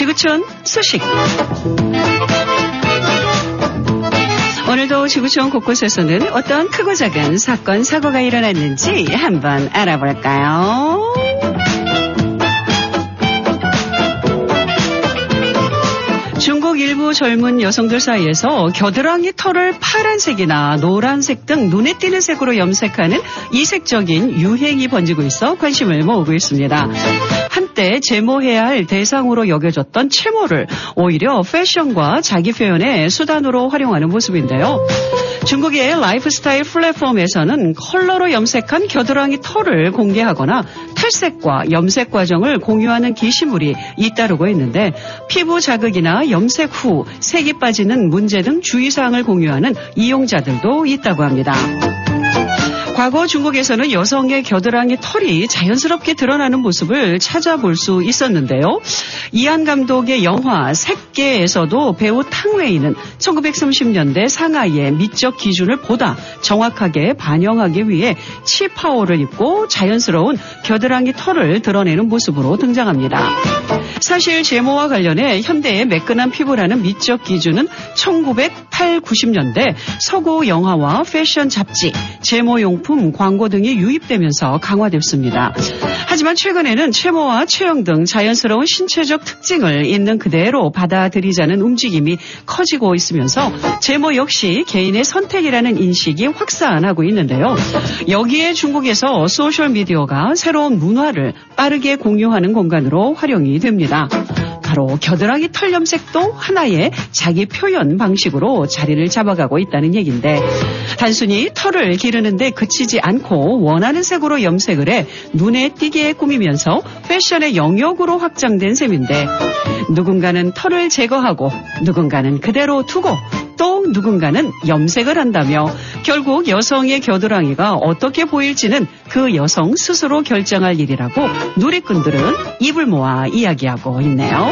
지구촌 소식. 오늘도 지구촌 곳곳에서는 어떤 크고 작은 사건, 사고가 일어났는지 한번 알아볼까요? 중국 일부 젊은 여성들 사이에서 겨드랑이 털을 파란색이나 노란색 등 눈에 띄는 색으로 염색하는 이색적인 유행이 번지고 있어 관심을 모으고 있습니다. 한때 제모해야 할 대상으로 여겨졌던 채모를 오히려 패션과 자기 표현의 수단으로 활용하는 모습인데요. 중국의 라이프스타일 플랫폼에서는 컬러로 염색한 겨드랑이 털을 공개하거나 탈색과 염색 과정을 공유하는 게시물이 잇따르고 있는데 피부 자극이나 염색 후 색이 빠지는 문제 등 주의사항을 공유하는 이용자들도 있다고 합니다. 과거 중국에서는 여성의 겨드랑이 털이 자연스럽게 드러나는 모습을 찾아볼 수 있었는데요. 이안 감독의 영화 색계에서도 배우 탕웨이는 1930년대 상하이의 미적 기준을 보다 정확하게 반영하기 위해 치파오를 입고 자연스러운 겨드랑이 털을 드러내는 모습으로 등장합니다. 사실 제모와 관련해 현대의 매끈한 피부라는 미적 기준은 1980, 90년대 서구 영화와 패션 잡지, 제모용품, 광고 등이 유입되면서 강화됐습니다. 하지만 최근에는 채모와 체형 등 자연스러운 신체적 특징을 있는 그대로 받아들이자는 움직임이 커지고 있으면서 제모 역시 개인의 선택이라는 인식이 확산하고 있는데요. 여기에 중국에서 소셜미디어가 새로운 문화를 빠르게 공유하는 공간으로 활용이 됩니다. 바로 겨드랑이 털 염색도 하나의 자기 표현 방식으로 자리를 잡아가고 있다는 얘기인데 단순히 털을 기르는데 그치지 않고 원하는 색으로 염색을 해 눈에 띄게 꾸미면서 패션의 영역으로 확장된 셈인데 누군가는 털을 제거하고 누군가는 그대로 두고 또 누군가는 염색을 한다며 결국 여성의 겨드랑이가 어떻게 보일지는 그 여성 스스로 결정할 일이라고 누리꾼들은 입을 모아 이야기하고 있네요.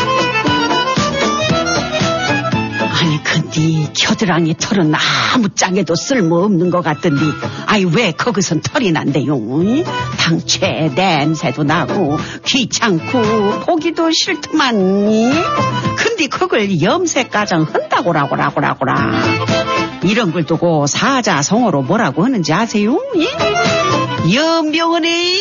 아니 근데 겨드랑이 털은 아무짝에도 쓸모없는 것 같던데 아이 왜 거기선 털이 난대요? 당최 냄새도 나고 귀찮고 보기도 싫더만. 근데 그걸 염색 과정 한다고라고라. 이런 걸 두고 사자성어로 뭐라고 하는지 아세요? 연병원에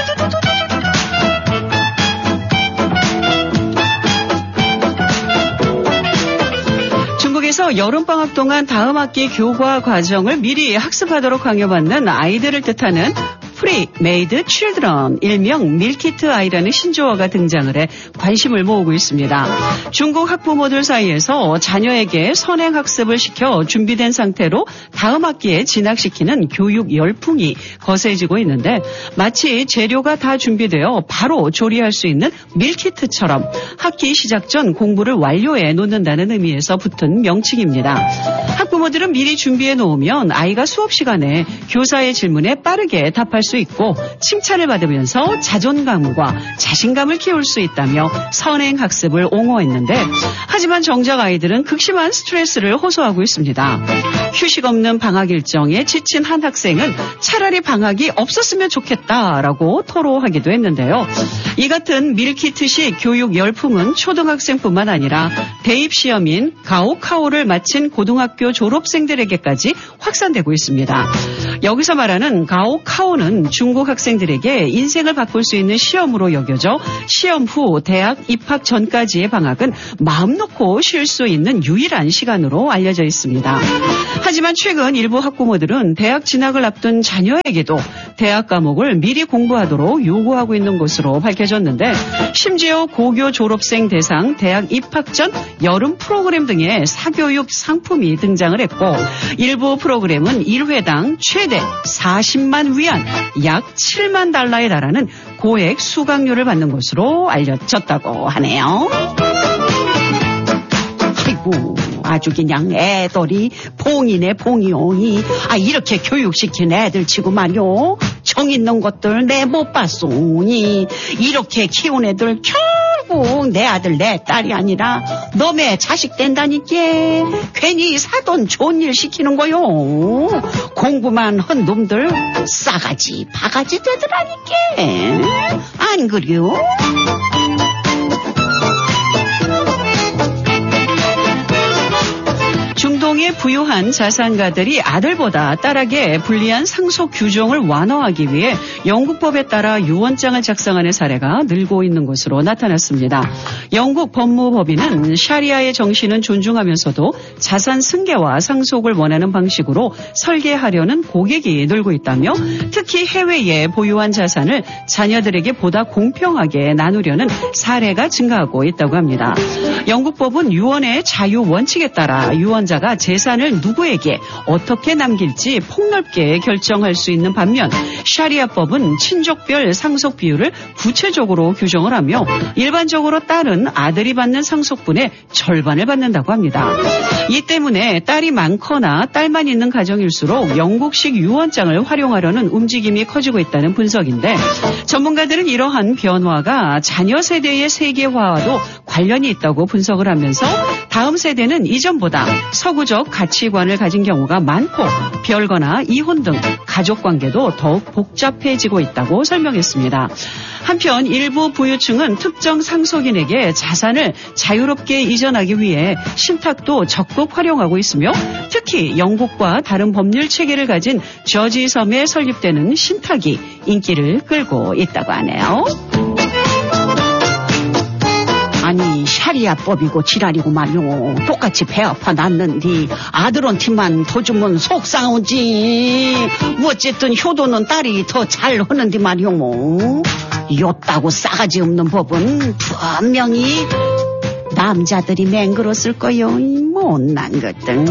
중국에서 여름방학 동안 다음 학기 교과 과정을 미리 학습하도록 강요받는 아이들을 뜻하는 프리-메이드 칠드런, 일명 밀키트 아이라는 신조어가 등장을 해 관심을 모으고 있습니다. 중국 학부모들 사이에서 자녀에게 선행학습을 시켜 준비된 상태로 다음 학기에 진학시키는 교육 열풍이 거세지고 있는데 마치 재료가 다 준비되어 바로 조리할 수 있는 밀키트처럼 학기 시작 전 공부를 완료해 놓는다는 의미에서 붙은 명칭입니다. 학부모들은 미리 준비해 놓으면 아이가 수업 시간에 교사의 질문에 빠르게 답할 수 있고 칭찬을 받으면서 자존감과 자신감을 키울 수 있다며 선행학습을 옹호했는데 하지만 정작 아이들은 극심한 스트레스를 호소하고 있습니다. 휴식 없는 방학 일정에 지친 한 학생은 차라리 방학이 없었으면 좋겠다라고 토로하기도 했는데요. 이 같은 밀키트식 교육 열풍은 초등학생뿐만 아니라 대입시험인 가오카오를 마친 고등학교 졸업생들에게까지 확산되고 있습니다. 여기서 말하는 가오카오는 중국 학생들에게 인생을 바꿀 수 있는 시험으로 여겨져 시험 후 대학 입학 전까지의 방학은 마음 놓고 쉴 수 있는 유일한 시간으로 알려져 있습니다. 하지만 최근 일부 학부모들은 대학 진학을 앞둔 자녀에게도 대학 과목을 미리 공부하도록 요구하고 있는 것으로 밝혀졌는데 심지어 고교 졸업생 대상 대학 입학 전 여름 프로그램 등의 사교육 상품이 등장을 했고 일부 프로그램은 1회당 최대 40만 위안 약 7만 달러에 달하는 고액 수강료를 받는 것으로 알려졌다고 하네요. 아이고 아주 그냥 애들이 봉이네 봉이옹이. 이렇게 교육시킨 애들 치고 말이요 정 있는 것들 내 못 봤소니. 이렇게 키운 애들 결국 내 아들 내 딸이 아니라 너의 자식 된다니까. 괜히 사돈 좋은 일 시키는 거요. 공부만 한 놈들 싸가지 바가지 되더라니까. 안 그래요? 부유한 자산가들이 아들보다 딸에게 불리한 상속 규정을 완화하기 위해 영국법에 따라 유언장을 작성하는 사례가 늘고 있는 것으로 나타났습니다. 영국 법무법인은 샤리아의 정신은 존중하면서도 자산 승계와 상속을 원하는 방식으로 설계하려는 고객이 늘고 있다며 특히 해외에 보유한 자산을 자녀들에게 보다 공평하게 나누려는 사례가 증가하고 있다고 합니다. 영국법은 유언의 자유 원칙에 따라 유언자가 재산을 누구에게 어떻게 남길지 폭넓게 결정할 수 있는 반면 샤리아법은 친족별 상속 비율을 구체적으로 규정을 하며 일반적으로 딸은 아들이 받는 상속분의 절반을 받는다고 합니다. 이 때문에 딸이 많거나 딸만 있는 가정일수록 영국식 유언장을 활용하려는 움직임이 커지고 있다는 분석인데 전문가들은 이러한 변화가 자녀 세대의 세계화와도 관련이 있다고 분석을 하면서 다음 세대는 이전보다 서구적 가치관을 가진 경우가 많고 별거나 이혼 등 가족관계도 더욱 복잡해지고 있다고 설명했습니다. 한편 일부 부유층은 특정 상속인에게 자산을 자유롭게 이전하기 위해 신탁도 적극 활용하고 있으며 특히 영국과 다른 법률 체계를 가진 저지 섬에 설립되는 신탁이 인기를 끌고 있다고 하네요. 아니 샤리아법이고 지랄이고 말요. 똑같이 배 아파 났는데 아들한테만 더 주면 속상하지. 어쨌든 효도는 딸이 더 잘 하는데 말요. 요따고 싸가지 없는 법은 분명히 남자들이 맹글었을 거요. 못난 것들.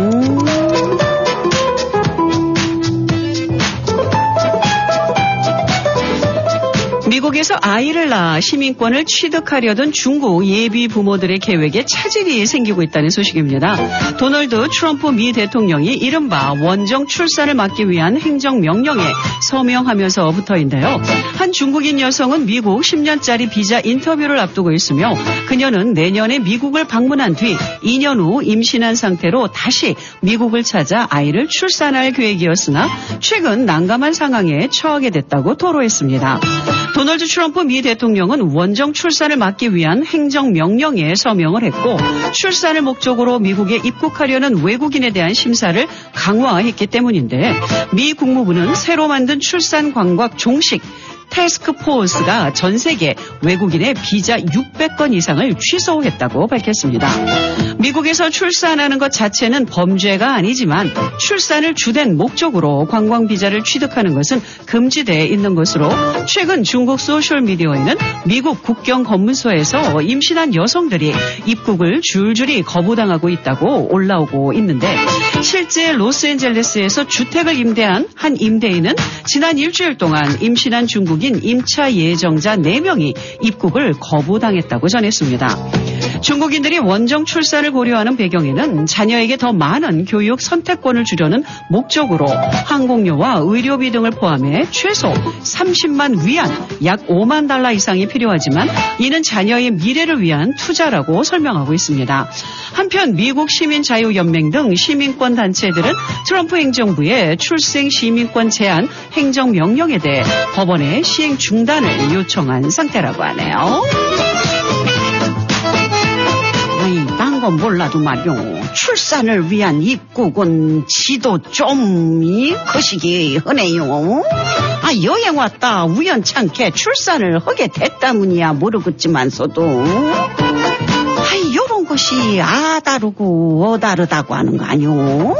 미국에서 아이를 낳아 시민권을 취득하려던 중국 예비 부모들의 계획에 차질이 생기고 있다는 소식입니다. 도널드 트럼프 미 대통령이 이른바 원정 출산을 막기 위한 행정명령에 서명하면서부터인데요. 한 중국인 여성은 미국 10년짜리 비자 인터뷰를 앞두고 있으며 그녀는 내년에 미국을 방문한 뒤 2년 후 임신한 상태로 다시 미국을 찾아 아이를 출산할 계획이었으나 최근 난감한 상황에 처하게 됐다고 토로했습니다. 도널드 트럼프 미 대통령은 원정 출산을 막기 위한 행정명령에 서명을 했고 출산을 목적으로 미국에 입국하려는 외국인에 대한 심사를 강화했기 때문인데 미 국무부는 새로 만든 출산 광각 종식 태스크포스가 전 세계 외국인의 비자 600건 이상을 취소했다고 밝혔습니다. 미국에서 출산하는 것 자체는 범죄가 아니지만 출산을 주된 목적으로 관광비자를 취득하는 것은 금지되어 있는 것으로 최근 중국 소셜미디어에는 미국 국경검문소에서 임신한 여성들이 입국을 줄줄이 거부당하고 있다고 올라오고 있는데 실제 로스앤젤레스에서 주택을 임대한 한 임대인은 지난 일주일 동안 임신한 중국인 임차 예정자 4명이 입국을 거부당했다고 전했습니다. 중국인들이 원정 출산을 고려하는 배경에는 자녀에게 더 많은 교육 선택권을 주려는 목적으로 항공료와 의료비 등을 포함해 최소 30만 위안, 약 5만 달러 이상이 필요하지만 이는 자녀의 미래를 위한 투자라고 설명하고 있습니다. 한편 미국 시민자유연맹 등 시민권 단체들은 트럼프 행정부의 출생 시민권 제한 행정명령에 대해 법원에 시행 중단을 요청한 상태라고 하네요. 딴 건 몰라도 말이요. 출산을 위한 입국은 지도 좀 거시기 하네요. 여행 왔다 우연찮게 출산을 하게 됐다문이야 모르겠지만서도 요런 것이 아다르고 어다르다고 하는 거 아니요?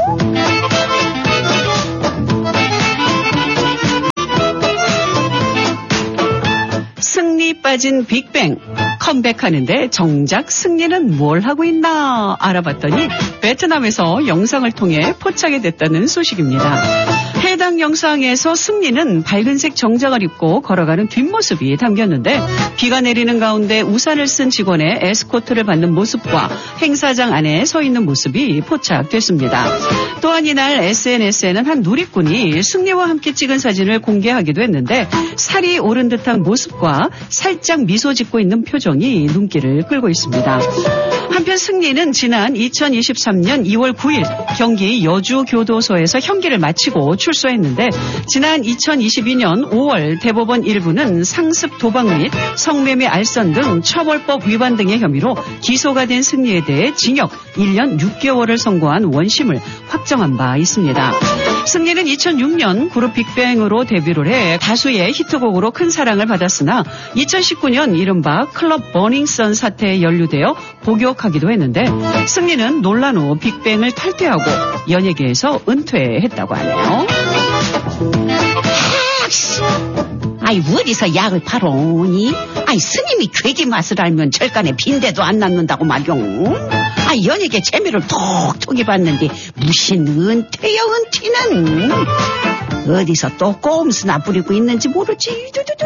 승리 빠진 빅뱅 컴백하는데 정작 승리는 뭘 하고 있나 알아봤더니 베트남에서 영상을 통해 포착이 됐다는 소식입니다. 해당 영상에서 승리는 밝은색 정장을 입고 걸어가는 뒷모습이 담겼는데 비가 내리는 가운데 우산을 쓴 직원의 에스코트를 받는 모습과 행사장 안에 서 있는 모습이 포착됐습니다. 또한 이날 SNS에는 한 누리꾼이 승리와 함께 찍은 사진을 공개하기도 했는데 살이 오른 듯한 모습과 살짝 미소 짓고 있는 표정이 눈길을 끌고 있습니다. 한편 승리는 지난 2023년 2월 9일 경기 여주교도소에서 형기를 마치고 출소했는데 지난 2022년 5월 대법원 일부는 상습 도박 및 성매매 알선 등 처벌법 위반 등의 혐의로 기소가 된 승리에 대해 징역 1년 6개월을 선고한 원심을 확정한 바 있습니다. 승리는 2006년 그룹 빅뱅으로 데뷔를 해 다수의 히트곡으로 큰 사랑을 받았으나 2019년 이른바 클럽 버닝썬 사태에 연루되어 복역하기도 했는데 승리는 논란 후 빅뱅을 탈퇴하고 연예계에서 은퇴했다고 하네요. 아이 어디서 약을 팔오니? 아이 스님이 괴기 맛을 알면 절간에 빈대도 안 낳는다고 말용. 아이 연예계 재미를 톡톡히 봤는데 무슨 은퇴요 은퇴는. 어디서 또 꼼수나 부리고 있는지 모르지.